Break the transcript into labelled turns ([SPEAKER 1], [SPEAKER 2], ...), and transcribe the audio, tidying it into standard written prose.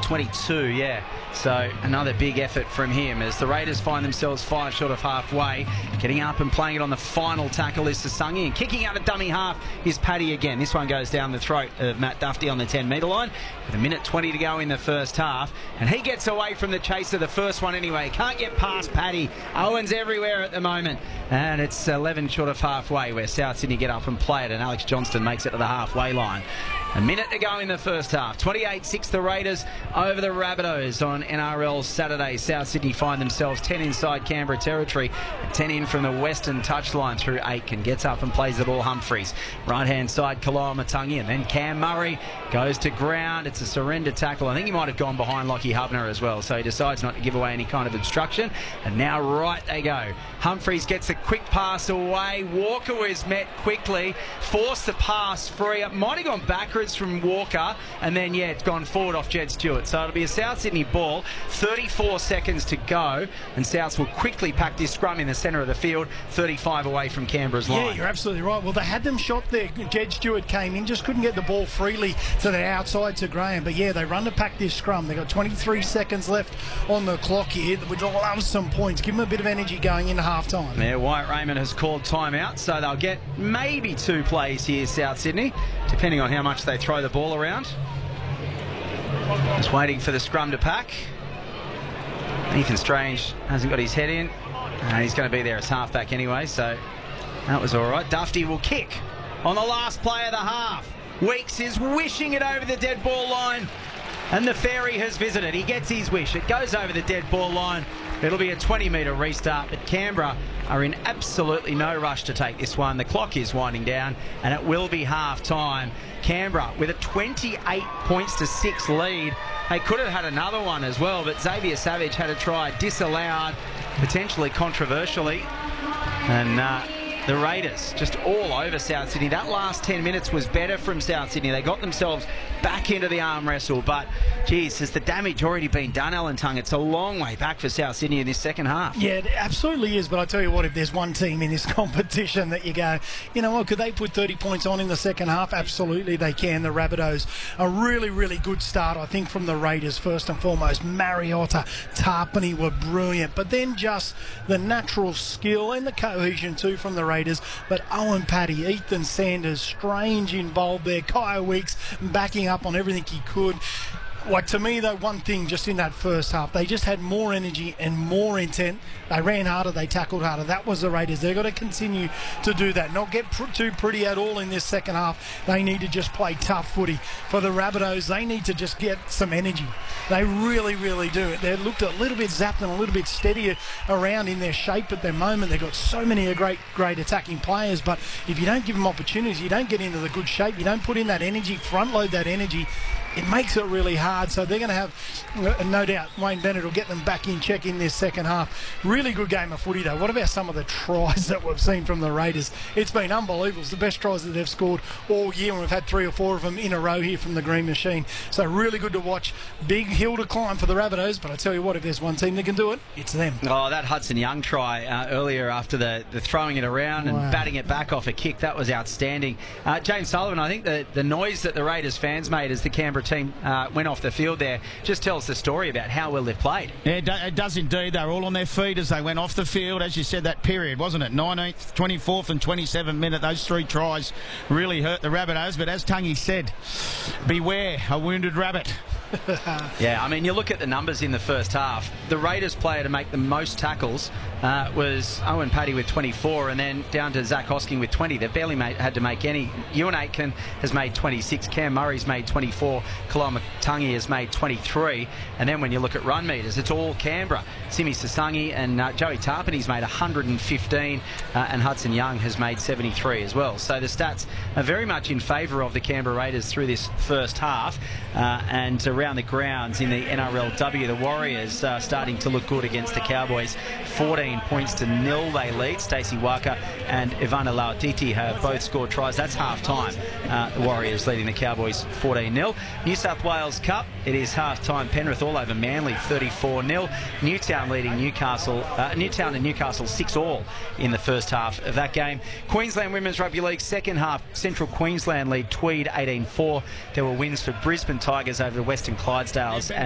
[SPEAKER 1] 22, yeah. So another big effort from him as the Raiders find themselves 5 short of halfway. Getting up and playing it on the final tackle is Sasangi, and kicking out a dummy half is Paddy again. This one goes down the throat of Matt Dufty on the 10-metre line with 1:20 to go in the first half, and he gets away from the chase of the first one anyway. Can't get past Paddy. Owen's everywhere at the moment, and it's 11 short of halfway where South Sydney get up and play it, and Alex Johnston makes it to the halfway line. 1 minute to go in the first half. 28-6 the Raiders over the Rabbitohs on NRL Saturday. South Sydney find themselves 10 inside Canberra territory, 10 in from the western touchline through Aitken. Gets up and plays the ball. Humphreys. Right-hand side, Kaloa-Matangi, and then Cam Murray goes to ground. It's a surrender tackle. I think he might have gone behind Lockie Hubner as well, so he decides not to give away any kind of obstruction. And now right they go. Humphreys gets a quick pass away. Walker was met quickly, forced the pass free. It might have gone backwards from Walker, and then it's gone forward off Jed Stewart. So it'll be a South Sydney ball. 34 seconds to go, and Souths will quickly pack this scrum in the centre of the field, 35 away from Canberra's line.
[SPEAKER 2] Yeah, you're absolutely right. Well, they had them shot there. Jed Stewart came in, just couldn't get the ball freely to the outside to Graham. But yeah, they run to pack this scrum. They've got 23 seconds left on the clock here. We'd love some points. Give them a bit of energy going into half time.
[SPEAKER 1] Yeah, Wyatt Raymond has called timeout, so they'll get maybe 2 plays here, South Sydney, depending on how much they throw the ball around. Just waiting for the scrum to pack. Ethan Strange hasn't got his head in. He's going to be there as halfback anyway, so that was all right. Dufty will kick on the last play of the half. Weeks is wishing it over the dead ball line, and the fairy has visited. He gets his wish. It goes over the dead ball line. It'll be a 20-metre restart, but Canberra are in absolutely no rush to take this one. The clock is winding down, and it will be half-time. Canberra with a 28 points to 6 lead. They could have had another one as well, but Xavier Savage had a try disallowed, potentially controversially. And the Raiders just all over South Sydney. That last 10 minutes was better from South Sydney. They got themselves back into the arm wrestle, but geez, has the damage already been done, Alan Tongue? It's a long way back for South Sydney in this second half.
[SPEAKER 2] Yeah, it absolutely is, but I tell you what, if there's one team in this competition that you go, you know what, could they put 30 points on in the second half? Absolutely they can. The Rabbitohs, a really, really good start, I think, from the Raiders first and foremost. Mariota, Tarpany were brilliant, but then just the natural skill and the cohesion too from the Raiders. But Owen Paddy, Ethan Sanders, Strange involved there, Kyle Weeks backing up on everything he could. Like, to me, though, one thing just in that first half, they just had more energy and more intent. They ran harder, they tackled harder. That was the Raiders. They've got to continue to do that, not get too pretty at all in this second half. They need to just play tough footy. For the Rabbitohs, they need to just get some energy. They really, really do. They looked a little bit zapped and a little bit steadier around in their shape at the moment. They've got so many great attacking players, but if you don't give them opportunities, you don't get into the good shape, you don't put in that energy, front load that energy, it makes it really hard. So they're going to have, no doubt, Wayne Bennett will get them back in check in this second half. Really good game of footy, though. What about some of the tries that we've seen from the Raiders? It's been unbelievable. It's the best tries that they've scored all year, and we've had 3 or 4 of them in a row here from the Green Machine. So really good to watch. Big hill to climb for the Rabbitohs, but I tell you what, if there's one team that can do it, it's them.
[SPEAKER 1] Oh, that Hudson Young try earlier after the throwing it around and batting it back off a kick, that was outstanding. James Sullivan, I think the noise that the Raiders fans made as the Canberra team went off the field there just tells the story about how well they've played.
[SPEAKER 3] Yeah, it does indeed. They were all on their feet as they went off the field. As you said, that period, wasn't it? 19th, 24th and 27th minute. Those 3 tries really hurt the Rabbitohs. But as Tungy said, beware a wounded rabbit.
[SPEAKER 1] Yeah, I mean, you look at the numbers in the first half. The Raiders player to make the most tackles was Owen Paddy with 24, and then down to Zach Hosking with 20. They barely had to make any. Ewan Aitken has made 26. Cam Murray's made 24. Kaloa-Matangi has made 23. And then when you look at run meters, it's all Canberra. Simi Sasangi and Joey Tarpany's made 115, and Hudson Young has made 73 as well. So the stats are very much in favour of the Canberra Raiders through this first half. And around the grounds in the NRLW, the Warriors starting to look good against the Cowboys. 14 points to 0 they lead. Stacey Walker and Ivana Lauatiti have both scored tries. That's half-time. The Warriors leading the Cowboys 14-0. New South Wales Cup, it is half-time. Penrith all over Manly 34-0. Newtown leading Newcastle. Newtown and Newcastle 6-all in the first half of that game. Queensland Women's Rugby League second half. Central Queensland lead Tweed 18-4. There were wins for Brisbane Tigers over the Western Clydesdales.